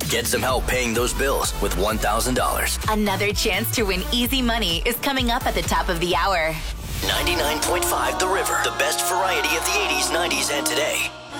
Get some help paying those bills with $1,000. Another chance to win easy money is coming up at the top of the hour. 99.5 The River, the best variety of the 80s, 90s, and today.